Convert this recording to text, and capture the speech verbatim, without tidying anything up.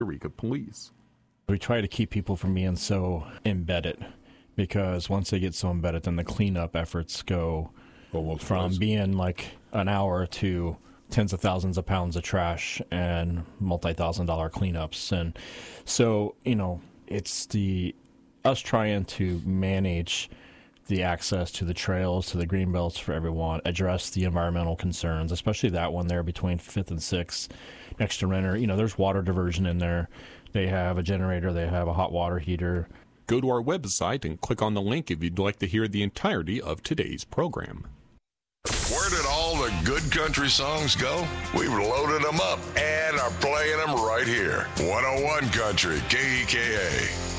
Eureka Police. We try to keep people from being so embedded, because once they get so embedded, then the cleanup efforts go Almost from was. being like an hour to tens of thousands of pounds of trash and multi-thousand dollar cleanups. And so, you know, it's the us trying to manage the access to the trails, to the green belts for everyone, address the environmental concerns, especially that one there between fifth and sixth next to Renner. You know, there's water diversion in there. They have a generator. They have a hot water heater. Go to our website and click on the link if you'd like to hear the entirety of today's program. Where did all the good country songs go? We've loaded them up and are playing them right here. one oh one Country, K E K A.